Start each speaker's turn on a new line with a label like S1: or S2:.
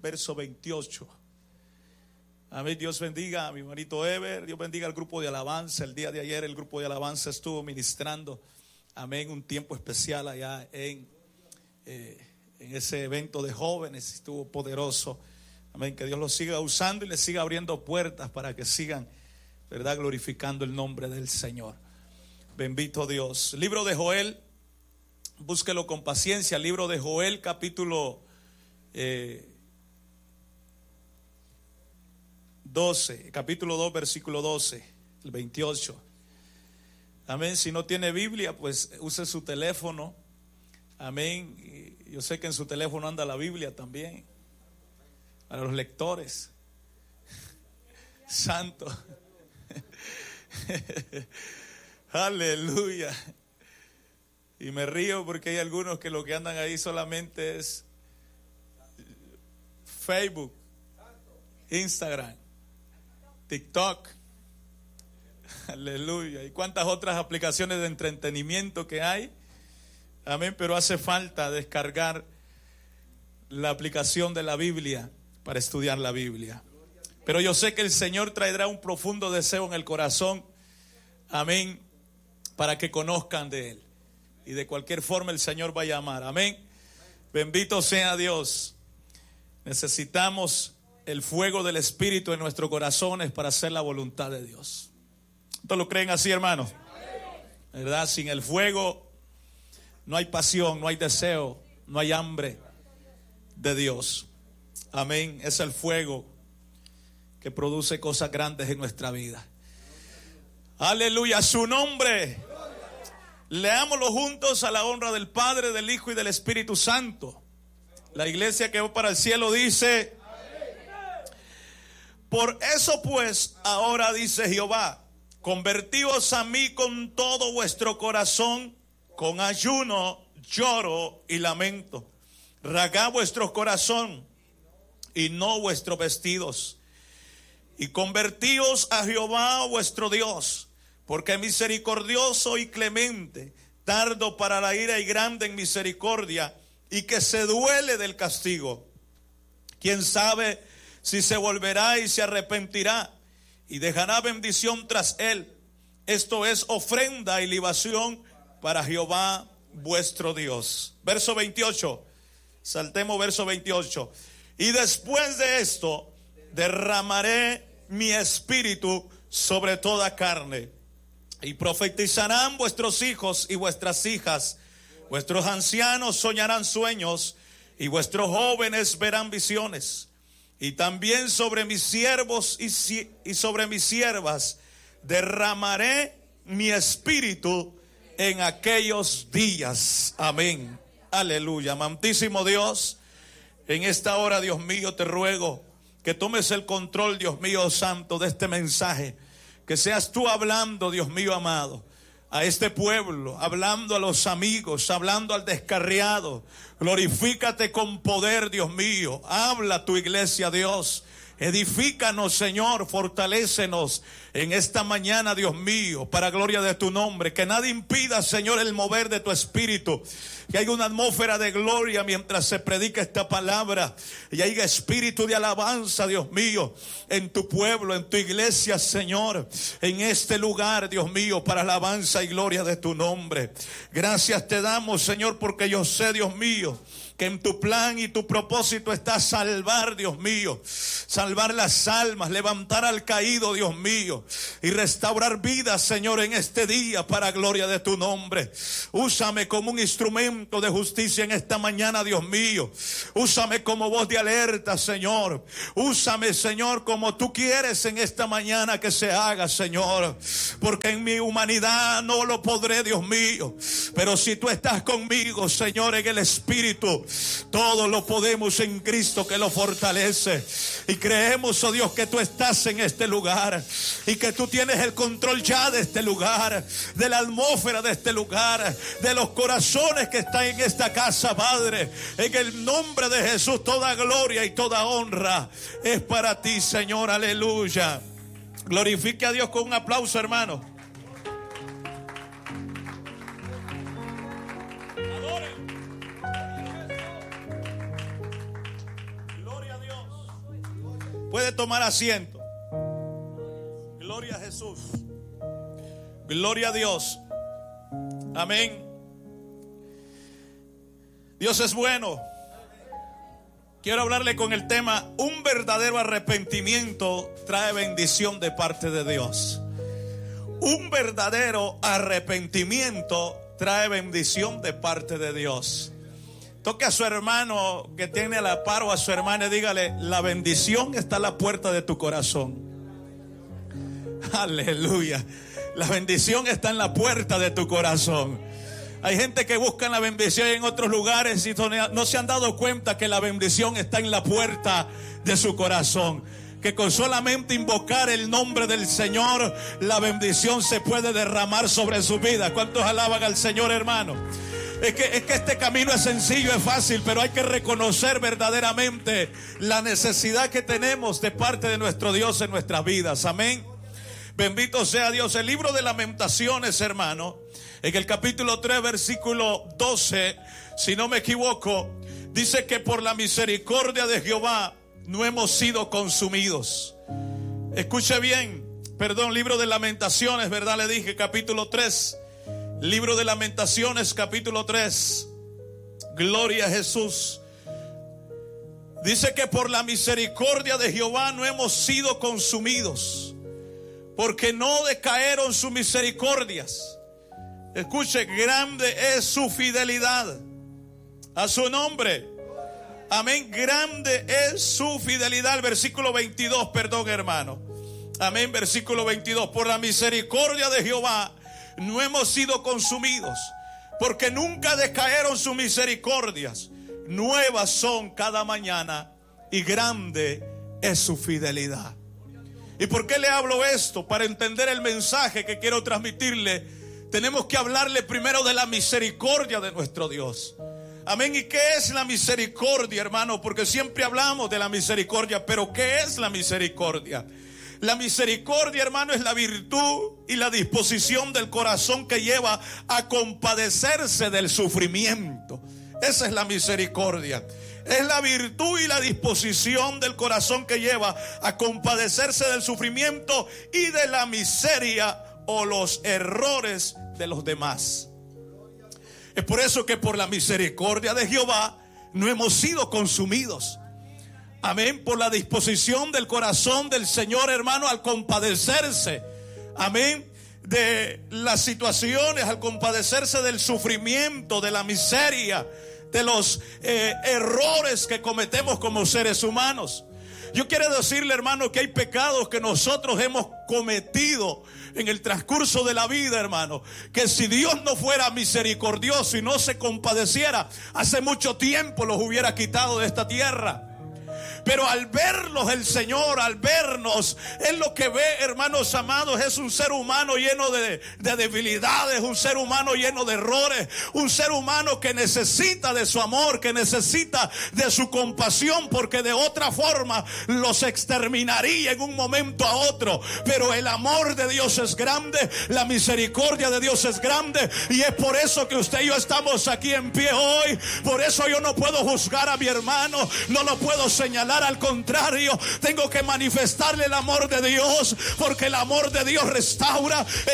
S1: verso 28. Amén. Dios bendiga a mi hermanito Ever. Dios bendiga al grupo de alabanza. El día de ayer el grupo de alabanza estuvo ministrando, amén, un tiempo especial allá en ese evento de jóvenes. Estuvo poderoso. Amén. Que Dios los siga usando y les siga abriendo puertas para que sigan, ¿verdad?, glorificando el nombre del Señor. Bendito Dios. Libro de Joel, búsquelo con paciencia. Libro de Joel, capítulo 12, capítulo 2, versículo 12, el 28. Amén. Si no tiene Biblia, pues use su teléfono. Amén. Y yo sé que en su teléfono anda la Biblia también, para los lectores. Santo. Aleluya. Y me río porque hay algunos que lo que andan ahí solamente es Facebook, Instagram, TikTok. Aleluya. Y cuántas otras aplicaciones de entretenimiento que hay. Amén. Pero hace falta descargar la aplicación de la Biblia para estudiar la Biblia. Pero yo sé que el Señor traerá un profundo deseo en el corazón. Amén. Para que conozcan de Él. Y de cualquier forma el Señor va a llamar. Amén. Bendito sea Dios. Necesitamos el fuego del Espíritu en nuestros corazones para hacer la voluntad de Dios. ¿Ustedes lo creen así, hermanos? ¿Verdad? Sin el fuego no hay pasión, no hay deseo, no hay hambre de Dios. Amén. Es el fuego que produce cosas grandes en nuestra vida. Aleluya. Su nombre. Leámoslo juntos a la honra del Padre, del Hijo y del Espíritu Santo. La iglesia que va para el cielo dice: por eso pues, ahora dice Jehová, convertíos a mí con todo vuestro corazón, con ayuno, lloro y lamento. Rasgad vuestro corazón y no vuestros vestidos. Y convertíos a Jehová vuestro Dios, porque es misericordioso y clemente, tardo para la ira y grande en misericordia, y que se duele del castigo. ¿Quién sabe si se volverá y se arrepentirá y dejará bendición tras él? Esto es ofrenda y libación para Jehová vuestro Dios. Verso 28. Saltemos verso 28. Y después de esto derramaré mi espíritu sobre toda carne, y profetizarán vuestros hijos y vuestras hijas, vuestros ancianos soñarán sueños, y vuestros jóvenes verán visiones. Y también sobre mis siervos y sobre mis siervas derramaré mi espíritu en aquellos días. Amén. Aleluya. Amantísimo Dios, en esta hora, Dios mío, te ruego que tomes el control, Dios mío santo, de este mensaje. Que seas tú hablando, Dios mío amado, a este pueblo, hablando a los amigos, hablando al descarriado. Glorifícate con poder, Dios mío. Habla a tu iglesia, Dios. Edifícanos, Señor, fortalécenos en esta mañana, Dios mío, para gloria de tu nombre. Que nada impida, Señor, el mover de tu espíritu. Que haya una atmósfera de gloria mientras se predica esta palabra. Y haya espíritu de alabanza, Dios mío, en tu pueblo, en tu iglesia, Señor. En este lugar, Dios mío, para alabanza y gloria de tu nombre. Gracias te damos, Señor, porque yo sé, Dios mío, que en tu plan y tu propósito está salvar, Dios mío, salvar las almas, levantar al caído, Dios mío, y restaurar vidas, Señor, en este día para gloria de tu nombre. Úsame como un instrumento de justicia en esta mañana, Dios mío. Úsame como voz de alerta, Señor. Úsame, Señor, como tú quieres en esta mañana que se haga, Señor, porque en mi humanidad no lo podré, Dios mío, pero si tú estás conmigo, Señor, en el Espíritu, todo lo podemos en Cristo que lo fortalece. Y creemos, oh Dios, que tú estás en este lugar y que tú tienes el control ya de este lugar, de la atmósfera de este lugar, de los corazones que están en esta casa, Padre. En el nombre de Jesús, toda gloria y toda honra es para ti, Señor. Aleluya. Glorifique a Dios con un aplauso, hermano. Gloria a Dios. Puede tomar asiento. Gloria a Jesús. Gloria a Dios. Amén. Dios es bueno. Quiero hablarle con el tema: un verdadero arrepentimiento trae bendición de parte de Dios. Un verdadero arrepentimiento trae bendición de parte de Dios. Toque a su hermano que tiene a la par, o a su hermana, y dígale: la bendición está a la puerta de tu corazón. Aleluya. La bendición está en la puerta de tu corazón. Hay gente que busca la bendición en otros lugares y no se han dado cuenta que la bendición está en la puerta de su corazón. Que con solamente invocar el nombre del Señor, la bendición se puede derramar sobre su vida. ¿Cuántos alaban al Señor, hermano? Es que este camino es sencillo, es fácil, pero hay que reconocer verdaderamente la necesidad que tenemos de parte de nuestro Dios en nuestras vidas. Amén. Bendito sea Dios. El libro de Lamentaciones, hermano, en el capítulo 3, versículo 12, si no me equivoco, dice que por la misericordia de Jehová no hemos sido consumidos. Escuche bien, perdón, libro de Lamentaciones, ¿verdad? Le dije capítulo 3. Libro de Lamentaciones, capítulo 3. Gloria a Jesús. Dice que por la misericordia de Jehová no hemos sido consumidos, porque no decaeron sus misericordias. Escuche, grande es su fidelidad a su nombre. Amén, grande es su fidelidad. El versículo 22, perdón, hermano. Amén, versículo 22. Por la misericordia de Jehová no hemos sido consumidos, porque nunca decaeron sus misericordias. Nuevas son cada mañana, y grande es su fidelidad. ¿Y por qué le hablo esto? Para entender el mensaje que quiero transmitirle, tenemos que hablarle primero de la misericordia de nuestro Dios. Amén. ¿Y qué es la misericordia, hermano? Porque siempre hablamos de la misericordia, pero ¿qué es la misericordia? La misericordia, hermano, es la virtud y la disposición del corazón que lleva a compadecerse del sufrimiento. Esa es la misericordia. Es la virtud y la disposición del corazón que lleva a compadecerse del sufrimiento y de la miseria o los errores de los demás. Es por eso que por la misericordia de Jehová no hemos sido consumidos. Amén. Por la disposición del corazón del Señor, hermano, al compadecerse. Amén. De las situaciones, al compadecerse del sufrimiento, de la miseria, de los errores que cometemos como seres humanos. Yo quiero decirle, hermano, que hay pecados que nosotros hemos cometido en el transcurso de la vida, hermano, que si Dios no fuera misericordioso y no se compadeciera, hace mucho tiempo los hubiera quitado de esta tierra. Pero al verlos el Señor, al vernos, Él lo que ve, hermanos amados, es un ser humano lleno de debilidades, un ser humano lleno de errores, un ser humano que necesita de su amor, que necesita de su compasión, porque de otra forma los exterminaría en un momento a otro. Pero el amor de Dios es grande, la misericordia de Dios es grande, y es por eso que usted y yo estamos aquí en pie hoy. Por eso yo no puedo juzgar a mi hermano, no lo puedo señalar. Al contrario, tengo que manifestarle el amor de Dios, porque el amor de Dios restaura.